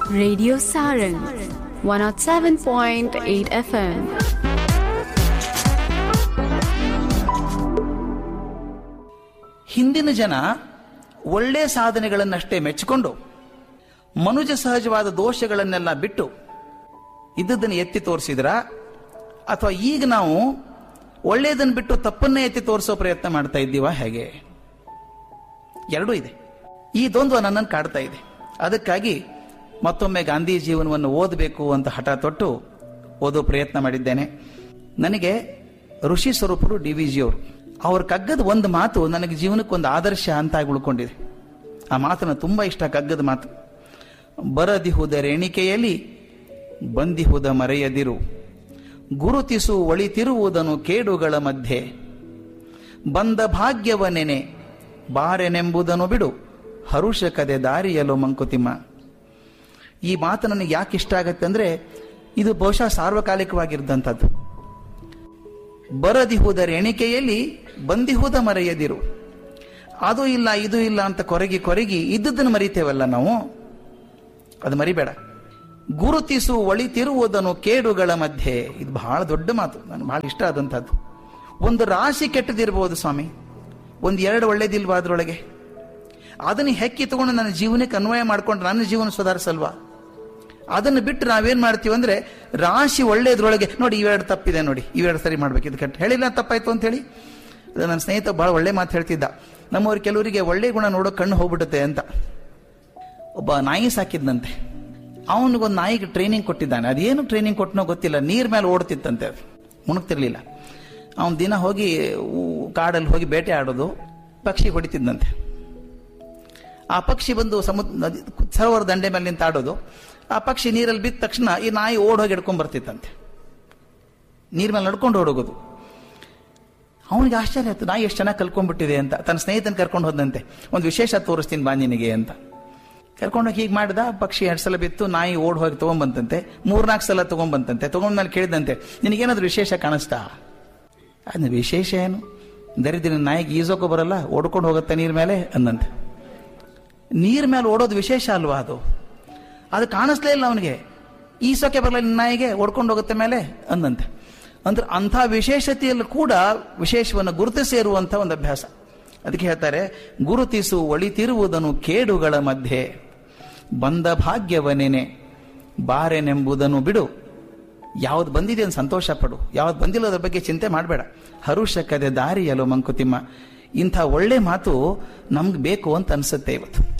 Radio Sarang 107.8 FM. ಹಿಂದಿನ ಜನ ಒಳ್ಳೆ ಸಾಧನೆಗಳನ್ನಷ್ಟೇ ಮೆಚ್ಚಿಕೊಂಡು ಮನುಜ ಸಹಜವಾದ ದೋಷಗಳನ್ನೆಲ್ಲ ಬಿಟ್ಟು ಇದ್ದದನ್ನು ಎತ್ತಿ ತೋರಿಸಿದ್ರ, ಅಥವಾ ಈಗ ನಾವು ಒಳ್ಳೆಯದನ್ನು ಬಿಟ್ಟು ತಪ್ಪನ್ನೇ ಎತ್ತಿ ತೋರಿಸೋ ಪ್ರಯತ್ನ ಮಾಡ್ತಾ ಇದ್ದೀವ? ಹೇಗೆ? ಎರಡೂ ಇದೆ. ಈ ದ್ವಂದ್ವ ನನ್ನನ್ನು ಕಾಡ್ತಾ ಇದೆ. ಅದಕ್ಕಾಗಿ ಮತ್ತೊಮ್ಮೆ ಗಾಂಧಿ ಜೀವನವನ್ನು ಓದಬೇಕು ಅಂತ ಹಠ ತೊಟ್ಟು ಓದೋ ಪ್ರಯತ್ನ ಮಾಡಿದ್ದೇನೆ. ನನಗೆ ಋಷಿ ಸ್ವರೂಪರು DVG ಅವರು, ಅವ್ರ ಕಗ್ಗದ ಒಂದು ಮಾತು ನನಗೆ ಜೀವನಕ್ಕೊಂದು ಆದರ್ಶ ಅಂತ ಉಳ್ಕೊಂಡಿದೆ. ಆ ಮಾತನ್ನು ತುಂಬಾ ಇಷ್ಟ. ಕಗ್ಗದ ಮಾತು: ಬರದಿಹುದ ರೇಣಿಕೆಯಲ್ಲಿ ಬಂದಿಹುದ ಮರೆಯದಿರು, ಗುರುತಿಸು ಒಳಿತಿರುವುದನ್ನು ಕೇಡುಗಳ ಮಧ್ಯೆ, ಬಂದ ಭಾಗ್ಯವನೆನೆ ಬಾರೆನೆಂಬುದನ್ನು ಬಿಡು, ಹರುಷಕದೆ ದಾರಿಯಲು ಮಂಕುತಿಮ್ಮ. ಈ ಮಾತು ನನಗೆ ಯಾಕೆ ಇಷ್ಟ ಆಗತ್ತೆ ಅಂದ್ರೆ, ಇದು ಬಹುಶಃ ಸಾರ್ವಕಾಲಿಕವಾಗಿದ್ದಂಥದ್ದು. ಬರದಿಹುದ ಎಣಿಕೆಯಲ್ಲಿ ಬಂದಿಹುದ ಮರೆಯದಿರು. ಅದು ಇಲ್ಲ ಇದು ಇಲ್ಲ ಅಂತ ಕೊರಗಿ ಇದ್ದದನ್ನು ಮರಿತೇವಲ್ಲ ನಾವು, ಅದು ಮರಿಬೇಡ. ಗುರುತಿಸು ಒಳಿತಿರುವುದನ್ನು ಕೇಡುಗಳ ಮಧ್ಯೆ. ಇದು ಬಹಳ ದೊಡ್ಡ ಮಾತು, ನನಗೆ ಬಹಳ ಇಷ್ಟ ಆದಂಥದ್ದು. ಒಂದು ರಾಶಿ ಕೆಟ್ಟದಿರ್ಬೋದು ಸ್ವಾಮಿ, ಒಂದು ಎರಡು ಒಳ್ಳೇದಿಲ್ವಾ ಅದರೊಳಗೆ? ಅದನ್ನು ಹೆಕ್ಕಿ ತಗೊಂಡು ನನ್ನ ಜೀವನಕ್ಕೆ ಅನ್ವಯ ಮಾಡ್ಕೊಂಡು ನನ್ನ ಜೀವನ ಸುಧಾರಿಸಲ್ವಾ? ಅದನ್ನು ಬಿಟ್ಟು ನಾವೇನ್ ಮಾಡ್ತೀವಿ ಅಂದ್ರೆ, ರಾಶಿ ಒಳ್ಳೇದ್ರೊಳಗೆ ನೋಡಿ ಇವೆರಡು ತಪ್ಪಿದೆ, ನೋಡಿ ಇವೆರಡು ಸರಿ ಮಾಡ್ಬೇಕು, ಇದು ಕೆಟ್ಟ ಹೇಳಿಲ್ಲ ತಪ್ಪಾಯ್ತು ಅಂತ ಹೇಳಿ. ನನ್ನ ಸ್ನೇಹಿತ ಬಹಳ ಒಳ್ಳೆ ಮಾತು ಹೇಳ್ತಿದ್ದ. ನಮ್ಮವ್ರು ಕೆಲವರಿಗೆ ಒಳ್ಳೆ ಗುಣ ನೋಡೋ ಕಣ್ಣು ಹೋಗ್ಬಿಡುತ್ತೆ ಅಂತ. ಒಬ್ಬ ನಾಯಿ ಸಾಕಿದ್ನಂತೆ. ಅವನಿಗೊಂದು ನಾಯಿಗೆ ಟ್ರೈನಿಂಗ್ ಕೊಟ್ಟಿದ್ದಾನೆ. ಅದೇನು ಟ್ರೈನಿಂಗ್ ಕೊಟ್ಟನೋ ಗೊತ್ತಿಲ್ಲ, ನೀರ್ ಮೇಲೆ ಓಡ್ತಿತ್ತಂತೆ, ಅದು ಮುಣಗ್ತಿರ್ಲಿಲ್ಲ. ಅವನ ದಿನ ಹೋಗಿ ಕಾಡಲ್ಲಿ ಹೋಗಿ ಬೇಟೆ ಆಡೋದು, ಪಕ್ಷಿ ಹೊಡಿತಿದ್ದಂತೆ. ಆ ಪಕ್ಷಿ ಬಂದು ಸರೋವರ ದಂಡೆ ಮೇಲೆ ನಿಂತು ಆಡೋದು. ಆ ಪಕ್ಷಿ ನೀರಲ್ಲಿ ಬಿದ್ದ ತಕ್ಷಣ ಈ ನಾಯಿ ಓಡೋಗಿ ಹಿಡ್ಕೊಂಡ್ ಬರ್ತಿತ್ತಂತೆ, ನೀರ್ ಮೇಲೆ ನಡ್ಕೊಂಡು ಓಡೋಗೋದು. ಅವನಿಗೆ ಆಶ್ಚರ್ಯ ಆಯ್ತು, ನಾಯಿ ಎಷ್ಟು ಚೆನ್ನಾಗಿ ಕಲ್ಕೊಂಡ್ಬಿಟ್ಟಿದೆ ಅಂತ. ತನ್ನ ಸ್ನೇಹಿತನ ಕರ್ಕೊಂಡು ಹೋದಂತೆ, ಒಂದು ವಿಶೇಷ ತೋರಿಸ್ತೀನಿ ಬಾ ನಿನಗೆ ಅಂತ. ಕರ್ಕೊಂಡೋಗಿ ಹೀಗೆ ಮಾಡಿದ. ಪಕ್ಷಿ 2 ಸಲ ಬಿತ್ತು, ನಾಯಿ ಓಡ್ ಹೋಗಿ ತಗೊಂಡ್ಬಂತಂತೆ. 3-4 ಸಲ ತಗೊಂಡ್ಬಂತಂತೆ. ತಗೊಂಡ್ಮೇಲೆ ಕೇಳಿದಂತೆ, ನಿನಗೇನಾದ್ರೂ ವಿಶೇಷ ಕಾಣಿಸ್ತಾ? ಅದನ್ನ ವಿಶೇಷ ಏನು, ದರಿದ್ರ ನಾಯಿಗೆ ಈಜೋಕೋ ಬರಲ್ಲ, ಓಡ್ಕೊಂಡು ಹೋಗುತ್ತೆ ನೀರ್ ಮೇಲೆ ಅಂದಂತೆ. ನೀರ್ ಮೇಲೆ ಓಡೋದು ವಿಶೇಷ ಅಲ್ವಾ? ಅದು ಕಾಣಿಸ್ಲೇ ಇಲ್ಲ ಅವನಿಗೆ. ಈಸೋಕೆ ಬರಲ್ಲ ನಾಯಿಗೆ, ಓಡ್ಕೊಂಡು ಹೋಗುತ್ತೆ ಮೇಲೆ ಅಂದಂತೆ. ಅಂದ್ರೆ ಅಂಥ ವಿಶೇಷತೆಯಲ್ಲೂ ಕೂಡ ವಿಶೇಷವನ್ನು ಗುರುತಿಸಿರುವಂಥ ಒಂದು ಅಭ್ಯಾಸ. ಅದಕ್ಕೆ ಹೇಳ್ತಾರೆ, ಗುರುತಿಸು ಒಳಿತಿರುವುದನ್ನು ಕೇಡುಗಳ ಮಧ್ಯೆ, ಬಂದ ಭಾಗ್ಯವನೇನೆ ಬಾರೆನೆಂಬುದನ್ನು ಬಿಡು. ಯಾವ್ದು ಬಂದಿದೆ ಅಂತ ಸಂತೋಷ ಪಡು, ಯಾವ್ದು ಬಂದಿಲ್ಲ ಅದ್ರ ಬಗ್ಗೆ ಚಿಂತೆ ಮಾಡಬೇಡ. ಹರುಷಕದೆ ದಾರಿಯಲು ಮಂಕುತಿಮ್ಮ. ಇಂಥ ಒಳ್ಳೆ ಮಾತು ನಮ್ಗೆ ಬೇಕು ಅಂತ ಅನ್ಸುತ್ತೆ ಇವತ್ತು.